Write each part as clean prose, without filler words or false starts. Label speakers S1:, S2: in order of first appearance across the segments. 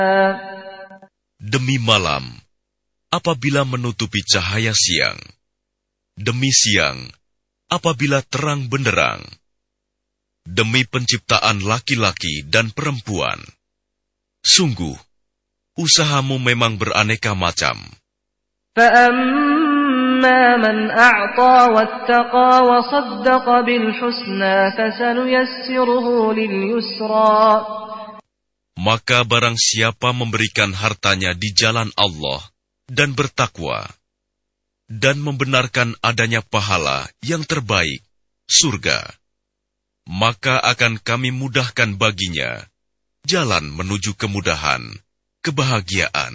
S1: Demi malam, apabila menutupi cahaya siang. Demi siang, apabila terang benderang. Demi penciptaan laki-laki dan perempuan. Sungguh, usahamu memang beraneka macam.
S2: فَأَمَّا مَنْ أَعْطَى وَاتَّقَى وَصَدَّقَ بِالْحُسْنَى فَسَنُيَسِّرُهُ لِلْيُسْرَى.
S1: Maka barang siapa memberikan hartanya di jalan Allah dan bertakwa, dan membenarkan adanya pahala yang terbaik, surga, maka akan kami mudahkan baginya jalan menuju kemudahan, kebahagiaan.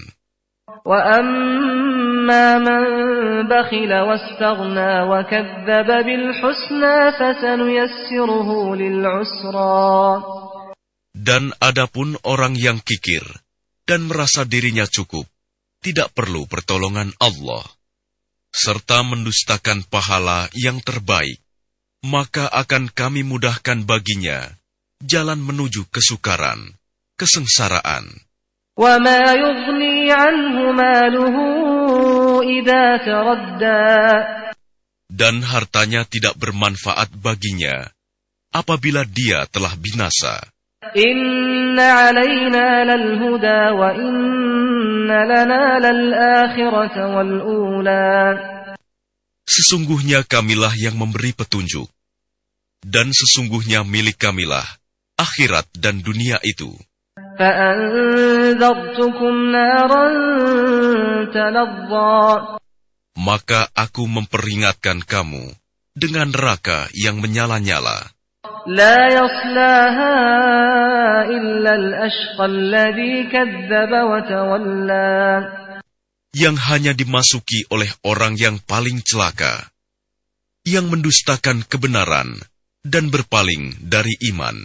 S2: وَأَمَّا مَنْ بَخِلَ وَاسْتَغْنَى وَكَذَّبَ بِالْحُسْنَى فَسَنُيَسِّرُهُ لِلْعُسْرَى.
S1: Dan adapun orang yang kikir dan merasa dirinya cukup, tidak perlu pertolongan Allah, serta mendustakan pahala yang terbaik, maka akan kami mudahkan baginya jalan menuju kesukaran, kesengsaraan.
S2: وَمَا يُغْنِي عَنْهُ مَالُهُ إِذَا تَرَدَّى.
S1: Dan hartanya tidak bermanfaat baginya apabila dia telah binasa.
S2: إِنَّ عَلَيْنَا لَلْهُدَى وَإِنَّ لَنَا لَلْآخِرَةَ وَالْأُولَى.
S1: Sesungguhnya kamilah yang memberi petunjuk, dan sesungguhnya milik kamilah akhirat dan dunia itu.
S2: فَأَنذَرْتُكُمْ نَارًا تَلَظَّى.
S1: Maka aku memperingatkan kamu dengan neraka yang menyala-nyala.
S2: لَا يَصْلَاهَا إِلَّا الْأَشْقَى الَّذِي كَذَّبَ وَتَوَلَّى.
S1: Yang hanya dimasuki oleh orang yang paling celaka, yang mendustakan kebenaran dan berpaling dari iman.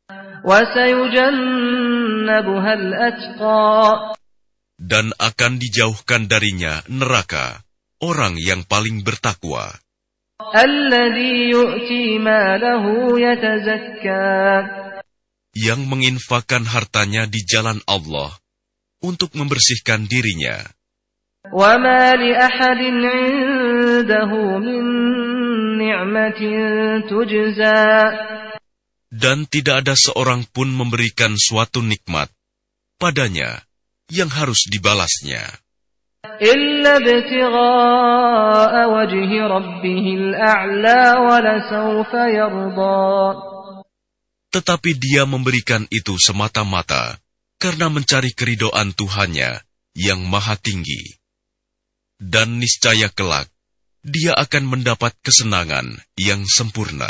S2: وَسَيُجَنَّبُهَا الْأَتْقَى.
S1: Dan akan dijauhkan darinya neraka orang yang paling bertakwa,
S2: الَّذِي يُؤْتِي مَالَهُ يَتَزَكَّى.
S1: yang menginfakkan hartanya di jalan Allah untuk membersihkan dirinya.
S2: وَمَا لِأَحَدٍ عِندَهُ مِن نِّعْمَةٍ تُجْزَى.
S1: Dan tidak ada seorang pun memberikan suatu nikmat padanya yang harus dibalasnya,
S2: إِلَّا ابْتِغَاءَ وَجْهِ رَبِّهِ الْأَعْلَى وَلَسَوْفَ يَرْضَى.
S1: tetapi dia memberikan itu semata-mata karena mencari keridhaan Tuhannya yang maha tinggi. Dan niscaya kelak dia akan mendapat kesenangan yang sempurna.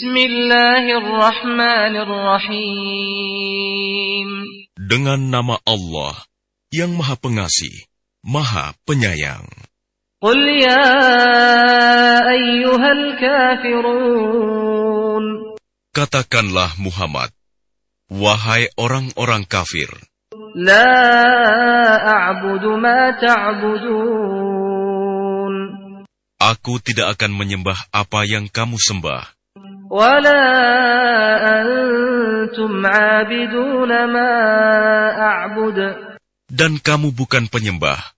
S2: Bismillahirrahmanirrahim.
S1: Dengan nama Allah yang maha pengasih, maha penyayang.
S2: Qul ya ayyuhal kafirun.
S1: Katakanlah Muhammad, wahai orang-orang kafir,
S2: La a'budu ma ta'budun.
S1: aku tidak akan menyembah apa yang kamu sembah.
S2: Wala antum 'abidun ma a'bud.
S1: Dan kamu bukan penyembah